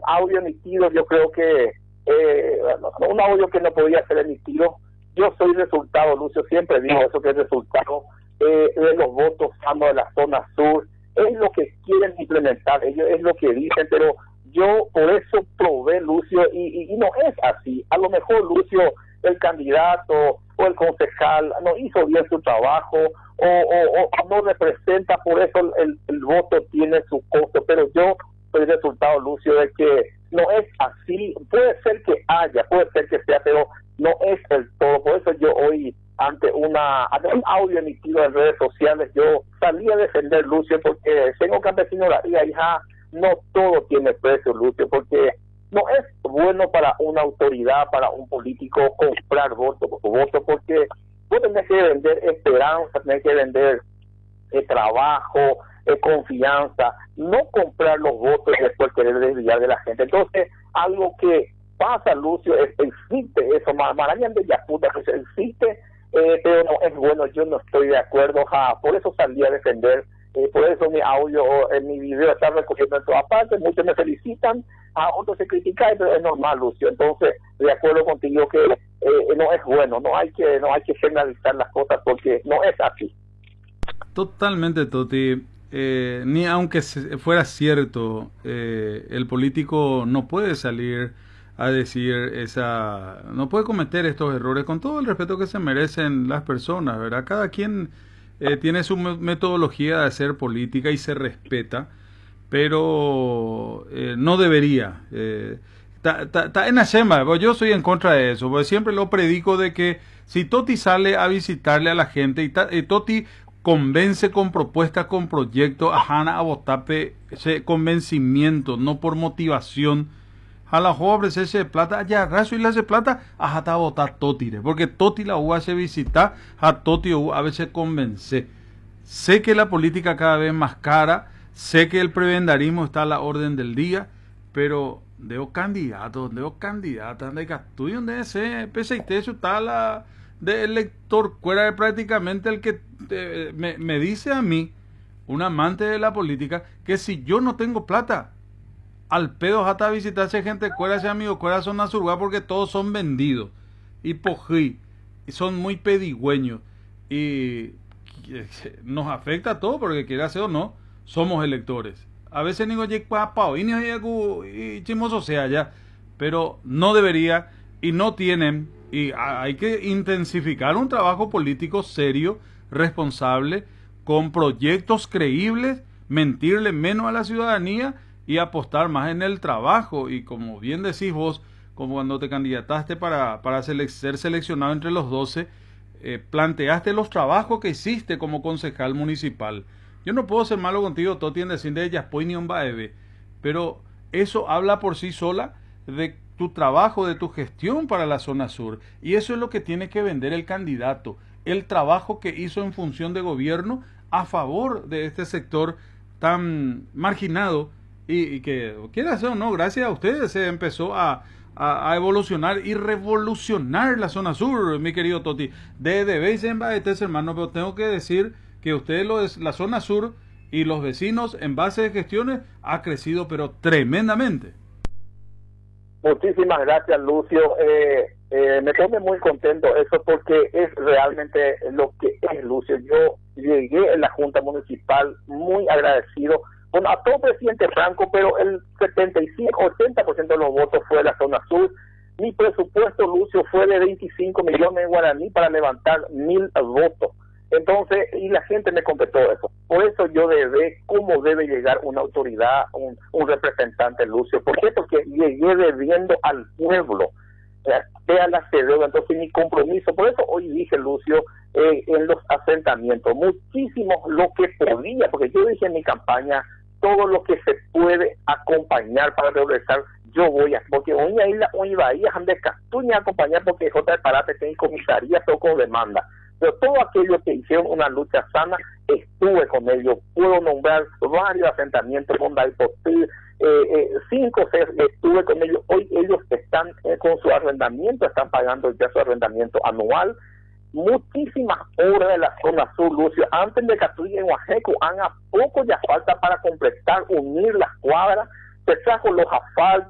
audio emitido, yo creo que un audio que no podía ser emitido. Yo soy resultado, Lucio, siempre digo eso, que es resultado de los votos sanos de la zona sur. Es lo que quieren implementar, ellos es lo que dicen, pero yo por eso probé, Lucio, y no es así. A lo mejor, Lucio, el candidato o el concejal no hizo bien su trabajo o no representa, por eso el voto tiene su costo, pero yo soy resultado, Lucio, de que no es así. Puede ser que haya, puede ser que sea, pero no es el todo. Por eso yo hoy, ante un audio emitido en redes sociales, yo salí a defender, Lucio, porque tengo campesinoría, hija, no todo tiene precio, Lucio, porque no es bueno para una autoridad, para un político comprar voto, porque vos tenés que vender esperanza, tenés que vender trabajo, confianza, no comprar los votos y después querer desviar de la gente. Entonces, algo que pasa, Lucio, existe eso, Marañán de Yacuta, existe, pero no es bueno, yo no estoy de acuerdo, por eso salí a defender, por eso mi audio, en mi video está recogiendo en todas partes, muchos me felicitan, otros se critican, pero es normal, Lucio. Entonces, de acuerdo contigo que no es bueno, no hay que generalizar las cosas porque no es así. Totalmente, Toti. Ni aunque fuera cierto, el político no puede salir a decir no puede cometer estos errores con todo el respeto que se merecen las personas, ¿verdad? Cada quien tiene su metodología de hacer política y se respeta, pero no debería. Está en la sema, yo soy en contra de eso, porque siempre lo predico de que si Toti sale a visitarle a la gente y Toti convence con propuestas, con proyectos, ajana a votape ese convencimiento, no por motivación. A la joven ese plata, allá raso y le hace plata, ajá, a votar Toti, porque Toti la U hace visitar, a Toti a veces convence. Sé que la política cada vez más cara, sé que el prebendarismo está a la orden del día, pero debo candidatas, de que estudian de ese, pese a eso está la de elector, fuera prácticamente el que me dice a mí, un amante de la política, que si yo no tengo plata, al pedo hasta visitarse gente fuera ese amigo, fuera zona surgua, porque todos son vendidos y pojí, y son muy pedigüeños, y nos afecta a todos, porque quiera ser o no, somos electores. A veces ni chimoso sea ya, pero no debería y no tienen, y hay que intensificar un trabajo político serio, responsable, con proyectos creíbles, mentirle menos a la ciudadanía y apostar más en el trabajo. Y como bien decís vos, como cuando te candidataste para ser seleccionado entre los 12, planteaste los trabajos que hiciste como concejal municipal. Yo no puedo ser malo contigo, todo tiene decir de ellas, pues ni un baebe, pero eso habla por sí sola de tu trabajo, de tu gestión para la zona sur, y eso es lo que tiene que vender el candidato, el trabajo que hizo en función de gobierno a favor de este sector tan marginado y que, quiera ser o no, gracias a ustedes se empezó a evolucionar y revolucionar la zona sur, mi querido Toti. Debéis en Baetes, hermano, pero tengo que decir que ustedes, la zona sur y los vecinos, en base de gestiones, ha crecido, pero tremendamente. Muchísimas gracias, Lucio. Me pone muy contento eso porque es realmente lo que es, Lucio. Yo llegué en la Junta Municipal muy agradecido, bueno, a todo presidente Franco, pero el 75-80% de los votos fue de la zona sur. Mi presupuesto, Lucio, fue de 25 millones de guaraní para levantar 1,000 votos. Entonces, y la gente me completó eso. Por eso yo cómo debe llegar una autoridad, un representante, Lucio. ¿Por qué? Porque llegué debiendo al pueblo. Sea la deuda. Entonces, mi compromiso, por eso hoy dije, Lucio, en los asentamientos, muchísimo lo que podía, porque yo dije en mi campaña, todo lo que se puede acompañar para regresar, yo voy a, porque hoy Bahía, de Castuña acompañar, porque J. de Parate tiene comisaría, todo con demanda. Pero todo aquello que hicieron una lucha sana, estuve con ellos. Puedo nombrar varios asentamientos, Monday Potil, 5 o 6, estuve con ellos. Hoy ellos están con su arrendamiento, están pagando ya su arrendamiento anual. Muchísimas obras de la zona sur, Lucio. Antes de Catuya en Oaxaca, a poco ya falta para completar, unir las cuadras. Se trajo los asfaltos.